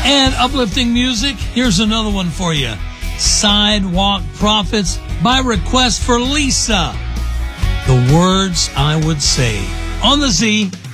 And uplifting music, here's another one for you. Sidewalk Prophets by request for Lisa. The Words I Would Say. On the Z.